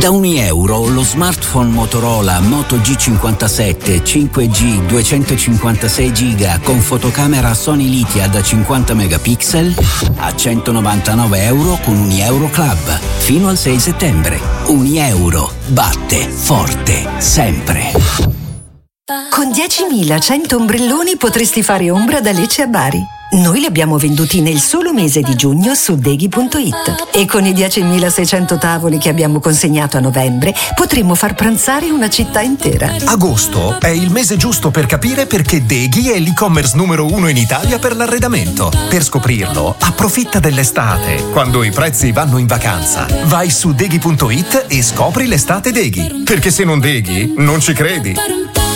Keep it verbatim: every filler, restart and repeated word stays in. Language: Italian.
Da un euro lo smartphone Motorola Moto G cinquantasette cinque G duecentocinquantasei giga con fotocamera Sony Lithia da cinquanta megapixel a centonovantanove euro con Unieuro Club fino al sei settembre. Unieuro batte forte sempre. Con diecimilacento ombrelloni potresti fare ombra da Lecce a Bari. Noi li abbiamo venduti nel solo mese di giugno su deghi punto it e con i diecimilaseicento tavoli che abbiamo consegnato a novembre potremmo far pranzare una città intera. Agosto è il mese giusto per capire perché Deghi è l'e-commerce numero uno in Italia per l'arredamento. Per scoprirlo, approfitta dell'estate, quando i prezzi vanno in vacanza. Vai su deghi punto it e scopri l'estate Deghi, perché se non Deghi non ci credi.